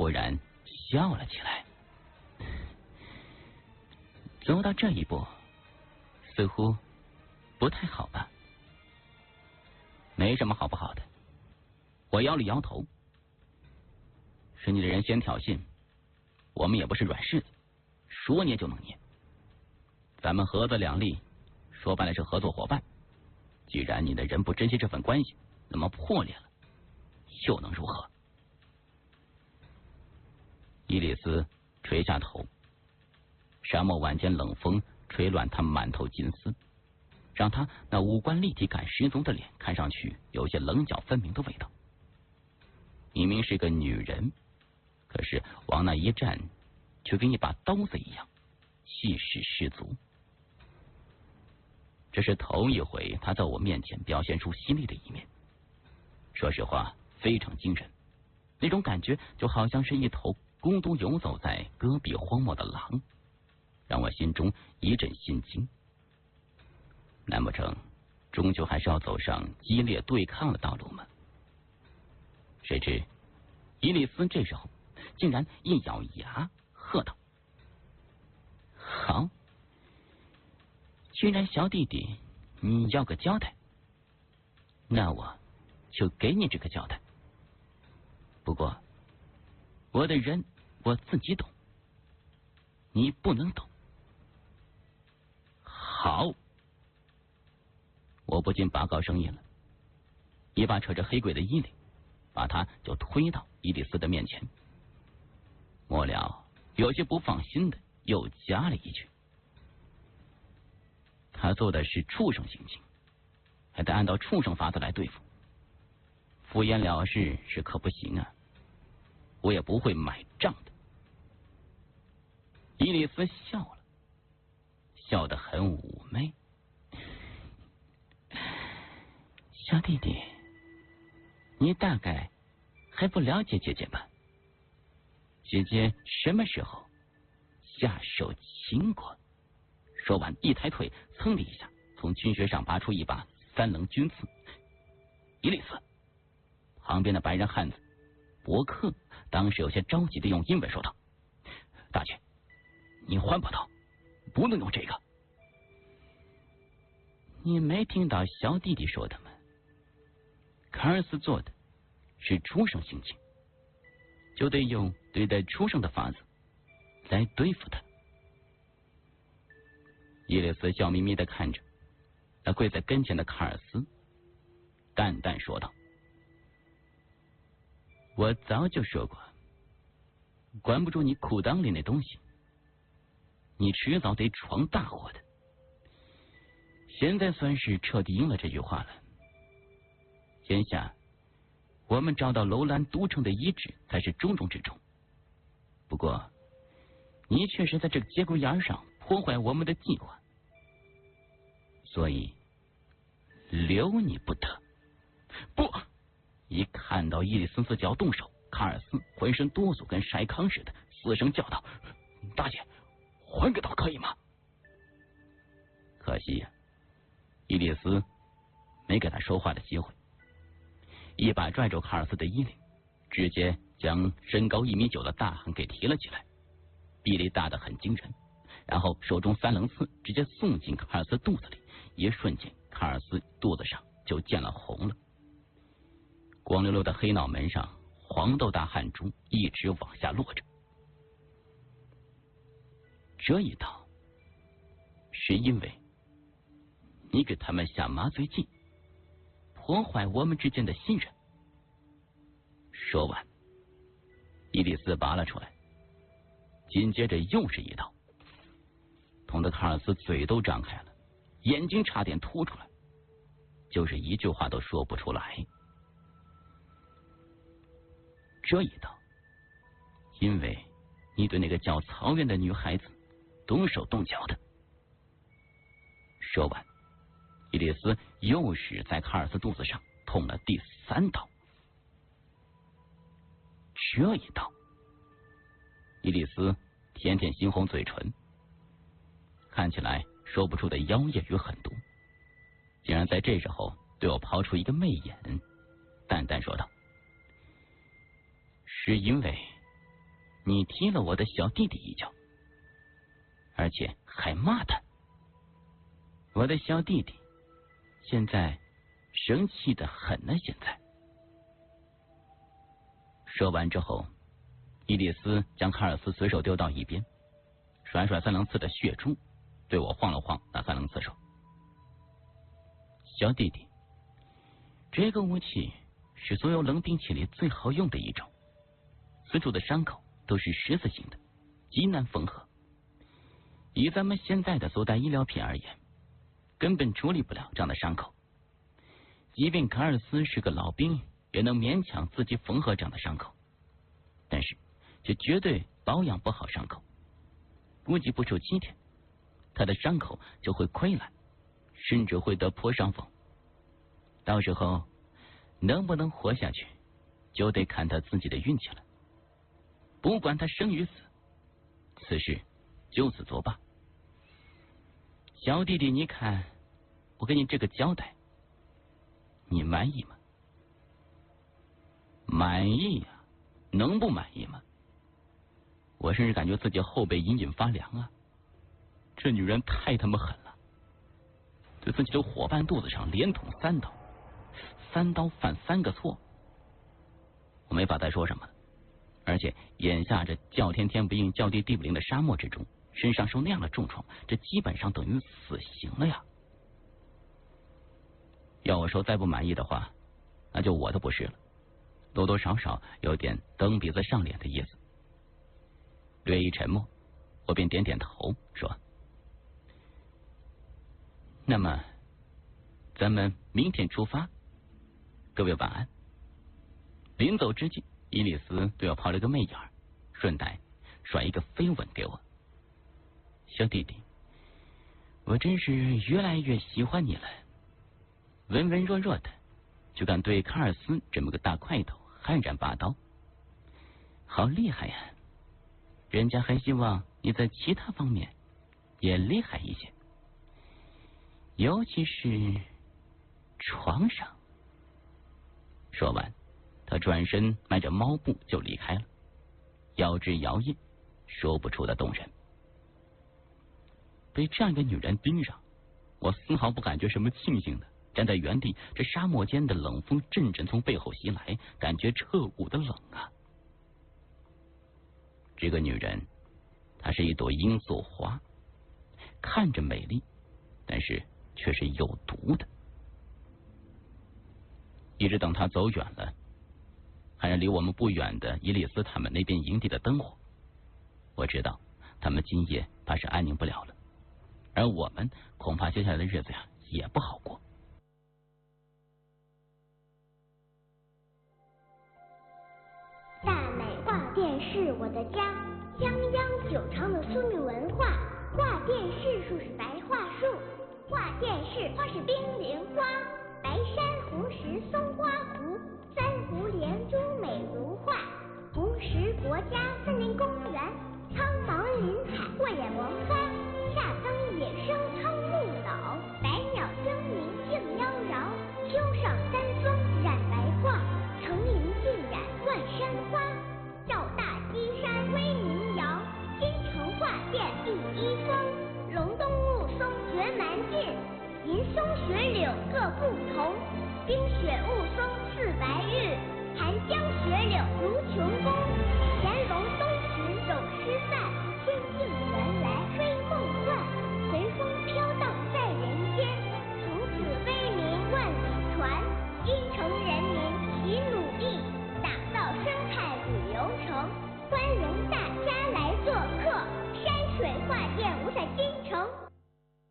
忽然笑了起来。走到这一步，似乎不太好吧？没什么好不好的。我摇了摇头。是你的人先挑衅，我们也不是软柿子，说捏就能捏。咱们合则两利，说白了是合作伙伴。既然你的人不珍惜这份关系，那么破裂了又能如何？伊里斯垂下头，沙漠晚间冷风吹乱他满头金丝，让他那五官立体感十足的脸看上去有些棱角分明的味道。明明是个女人，可是往那一站，却跟一把刀子一样，气势十足。这是头一回他在我面前表现出犀利的一面，说实话非常惊人，那种感觉就好像是一头孤独游走在戈壁荒漠的狼，让我心中一阵心惊。难不成终究还是要走上激烈对抗的道路吗？谁知伊里斯这时候竟然一咬牙喝道：好，既然小弟弟你要个交代，那我就给你这个交代。不过我的人我自己懂，你不能懂。好，我不禁拔高声音了，一把扯着黑鬼的衣领，把他就推到伊里斯的面前。末了有些不放心的又加了一句：他做的是畜生行径，还得按照畜生法子来对付，敷衍了事是可不行啊，我也不会买账的。伊里斯笑了，笑得很妩媚。小弟弟，你大概还不了解姐姐吧？姐姐什么时候下手轻过？说完一抬腿，噌的一下从军靴上拔出一把三棱军刺。伊里斯旁边的白人汉子伯克当时有些着急的用英文说道：大姐，你换把刀，不能用这个。你没听到小弟弟说的吗？卡尔斯做的是畜生行径，就得用对待畜生的法子来对付他。伊里斯笑眯眯的看着那跪在跟前的卡尔斯，淡淡说道：我早就说过，管不住你裤裆里那东西，你迟早得闯大祸的。现在算是彻底应了这句话了。眼下我们找到楼兰都城的遗址才是重中之重，不过你确实在这个节骨眼上破坏我们的计划，所以留你不得。不！一看到伊里斯就要动手，卡尔斯浑身哆嗦，跟筛糠似的，嘶声叫道：大姐，换个刀可以吗？可惜呀，伊里斯没给他说话的机会，一把拽住卡尔斯的衣领，直接将身高1.9米的大汉给提了起来，臂力大得很惊人，然后手中三棱刺直接送进卡尔斯肚子里，一瞬间卡尔斯肚子上就见了红了，光溜溜的黑脑门上黄豆大汗珠一直往下落着。这一刀是因为你给他们下麻醉剂，破坏我们之间的信任。说完，伊里斯拔了出来，紧接着又是一刀，捅得卡尔斯嘴都张开了，眼睛差点凸出来，就是一句话都说不出来。这一刀，因为你对那个叫曹媛的女孩子动手动脚的。说完，伊里斯又是在卡尔斯肚子上捅了第3刀。这一刀，伊里斯舔舔猩红嘴唇，看起来说不出的妖艳与狠毒，竟然在这时候对我抛出一个媚眼，淡淡说道：是因为你踢了我的小弟弟一脚，而且还骂他。我的小弟弟现在生气的很呢。现在说完之后，伊丽丝将卡尔斯随手丢到一边，甩甩3棱刺的血珠，对我晃了晃那3棱刺手。小弟弟，这个武器是所有冷兵器里最好用的一种，四处的伤口都是十字形的，极难缝合。以咱们现在的所带医疗品而言，根本处理不了这样的伤口。即便卡尔斯是个老兵，也能勉强自己缝合这样的伤口，但是却绝对保养不好伤口。估计不出7天，他的伤口就会溃烂，甚至会得破伤风。到时候能不能活下去，就得看他自己的运气了。不管他生与死，此事就此作罢。小弟弟，你看，我给你这个交代，你满意吗？满意呀，能不满意吗？我甚至感觉自己后背隐隐发凉啊！这女人太他妈狠了，对自己的伙伴肚子上连捅3刀，3刀犯3个错。我没法再说什么了，而且眼下这叫天天不应叫地地不灵的沙漠之中，身上受那样的重创，这基本上等于死刑了呀。要我说再不满意的话，那就我的不是了，多多少少有点蹬鼻子上脸的意思。略一沉默，我便点点头说：那么咱们明天出发，各位晚安。临走之际，伊丽丝对我抛了个媚眼，顺带甩一个飞吻给我。小弟弟，我真是越来越喜欢你了，文文弱弱的就敢对卡尔斯这么个大块头悍然拔刀，好厉害呀！人家还希望你在其他方面也厉害一些，尤其是床上。说完，他转身迈着猫步就离开了，腰肢摇曳，说不出的动人。被这样一个女人盯上，我丝毫不感觉什么庆幸的，站在原地，这沙漠间的冷风阵阵从背后袭来，感觉彻骨的冷啊！这个女人，她是一朵罂粟花，看着美丽，但是却是有毒的。一直等她走远了，看着离我们不远的伊丽丝他们那边营地的灯火，我知道他们今夜怕是安宁不了了，而我们恐怕接下来的日子呀也不好过。 大美画店是我的家，泱泱久长的苏米文化。画店是树是白桦树，画店是花是冰凌花。白珊瑚石松花湖，3湖连珠美如画。红石国家森林公园。